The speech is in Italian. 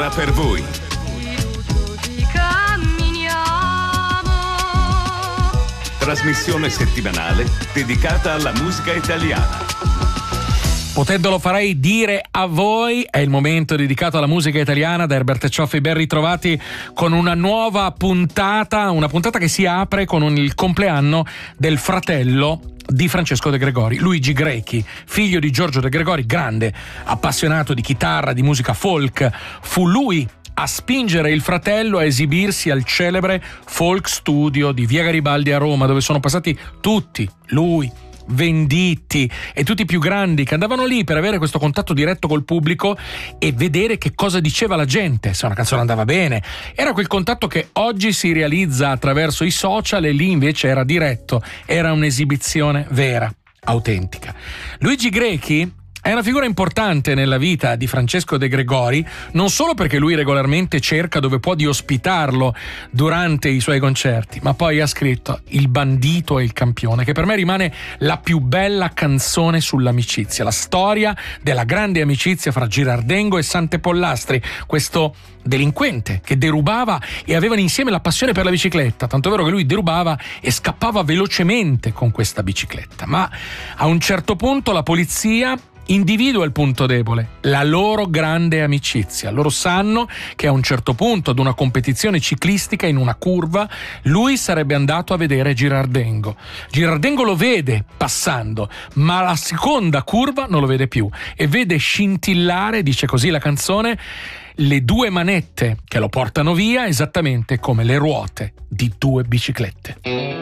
ora per voi. Trasmissione settimanale dedicata alla musica italiana. Potendolo farei dire a voi, è il momento dedicato alla musica italiana da Herbert Cioffi, ben ritrovati con una nuova puntata, una puntata che si apre con il compleanno del fratello di Francesco De Gregori, Luigi Grechi, figlio di Giorgio De Gregori, grande appassionato di chitarra, di musica folk. Fu lui a spingere il fratello a esibirsi al celebre Folk Studio di Via Garibaldi a Roma, dove sono passati tutti, lui, Venditti e tutti i più grandi che andavano lì per avere questo contatto diretto col pubblico e vedere che cosa diceva la gente, se una canzone andava bene. Era quel contatto che oggi si realizza attraverso i social, e lì invece era diretto, era un'esibizione vera, autentica. Luigi Grechi è una figura importante nella vita di Francesco De Gregori, non solo perché lui regolarmente cerca dove può di ospitarlo durante i suoi concerti, ma poi ha scritto Il bandito e il campione, che per me rimane la più bella canzone sull'amicizia, la storia della grande amicizia fra Girardengo e Sante Pollastri, questo delinquente che derubava e avevano insieme la passione per la bicicletta, tanto è vero che lui derubava e scappava velocemente con questa bicicletta, ma a un certo punto la polizia individua il punto debole, la loro grande amicizia. Loro sanno che a un certo punto, ad una competizione ciclistica, in una curva, lui sarebbe andato a vedere Girardengo. Girardengo lo vede passando, ma la seconda curva non lo vede più e vede scintillare, dice così la canzone, le due manette che lo portano via esattamente come le ruote di due biciclette.